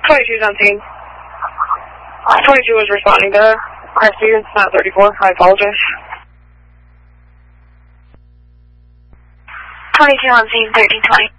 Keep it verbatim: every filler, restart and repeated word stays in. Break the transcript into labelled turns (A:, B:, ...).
A: twenty-two's on scene. twenty-two was responding to our students, not thirty-four. I apologize.
B: twenty-two on scene, thirteen twenty.